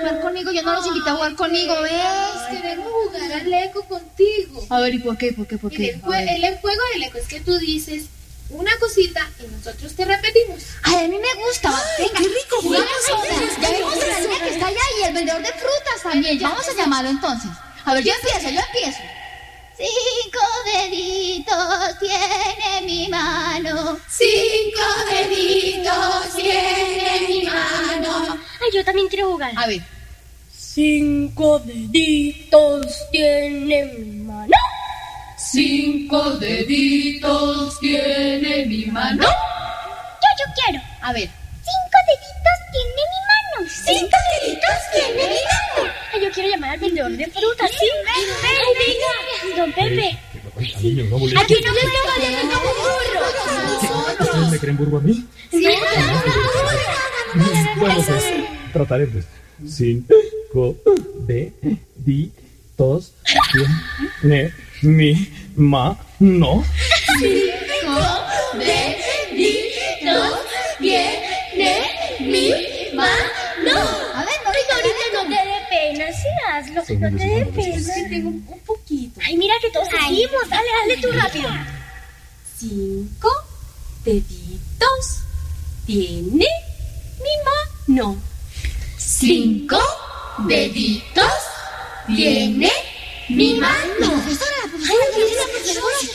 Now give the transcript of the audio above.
jugar conmigo, yo no los invité a jugar conmigo, ¿ves? Queremos jugar al eco contigo. A ver, ¿y por qué? ¿Por qué? El juego del eco es que tú dices una cosita y nosotros te repetimos. Ay, a mí me gusta. Venga, qué rico, jugamos ahora. Ya vimos a la niña que está allá y el vendedor de frutas también. Ya vamos a llamarlo entonces. A ver, yo empiezo. 5 deditos tiene mi mano. 5 deditos tiene mi mano. Ay, yo también quiero jugar. A ver. 5 deditos tiene mi mano. 5 deditos tiene mi mano. Yo quiero. A ver. 5 deditos tiene mi mano. 5 deditos tiene mi mano. Ay, yo quiero llamar al vendedor de frutas, ¿sí? Venga. Don Pepe. Niños, no molestes. Aquí no está valiendo como burro. ¿Ustedes me creen burro a mí? Sí. Bueno, pues trataré pues. 5 deditos tiene mi mano. 5 deditos tiene mi mano. A ver, Ahorita no te dé pena, sí hazlo. No te dé pena. Tengo un poquito. Ay, mira que todos seguimos. Dale tú rápido. 5 deditos tiene mi mano. 5 deditos tiene mi mano. la profesora.